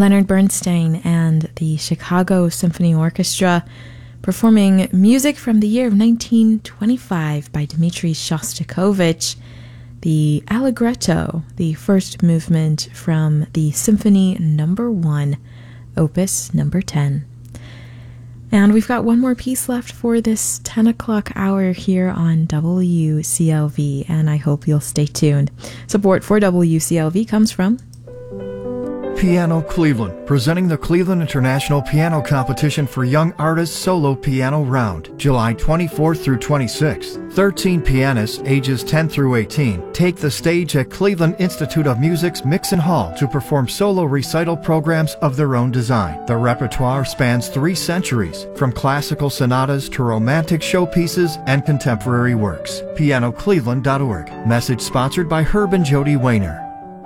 Leonard Bernstein and the Chicago Symphony Orchestra performing music from the year of 1925 by Dmitri Shostakovich, the Allegretto, the first movement from the Symphony Number 1, Opus Number 10. And we've got one more piece left for this 10 o'clock hour here on WCLV, and I hope you'll stay tuned. Support for WCLV comes from Piano Cleveland, presenting the Cleveland International Piano Competition for Young Artists Solo Piano Round, July 24th through 26th. 13 pianists ages 10 through 18 take the stage at Cleveland Institute of Music's Mixon Hall to perform solo recital programs of their own design. The repertoire spans 3 centuries, from classical sonatas to romantic showpieces and contemporary works. PianoCleveland.org. Message sponsored by Herb and Jody Wayner.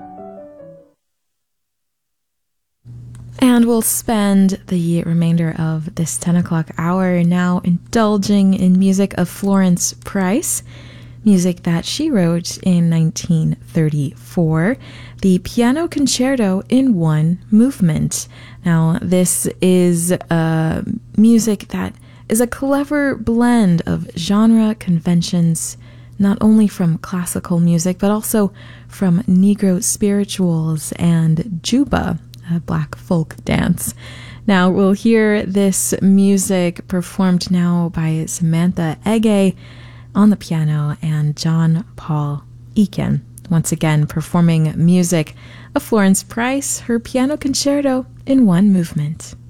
And we'll spend the remainder of this 10 o'clock hour now indulging in music of Florence Price, music that she wrote in 1934, the Piano Concerto in One Movement. Now, this is music that is a clever blend of genre conventions, not only from classical music, but also from Negro spirituals and juba, a black folk dance. Now, we'll hear this music performed now by Samantha Ege on the piano and John Paul Eakin, once again performing music of Florence Price, her Piano Concerto in One Movement.